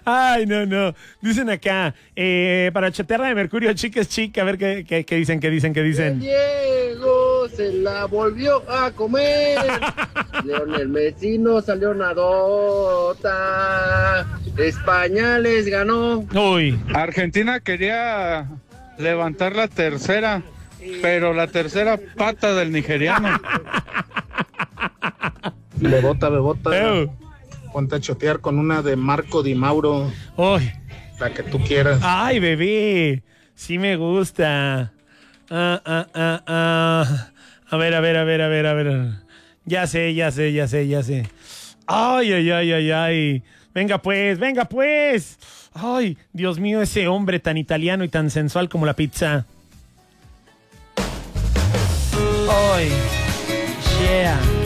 Ay, no. Dicen acá, para chatearla de Mercurio, chica es chica. A ver qué dicen. Diego se la volvió a comer. Leonel Messi no salió nadota. España les ganó. Uy. Argentina quería levantar la tercera, pero la tercera pata del nigeriano. Bebota. Eu. Ponte a chotear con una de Marco Di Mauro, Uy. la que tú quieras. Ay, bebé. Sí me gusta. A ver. Ya sé. Ay. Venga pues. Ay, Dios mío, ese hombre tan italiano y tan sensual como la pizza. Ay. Yeah.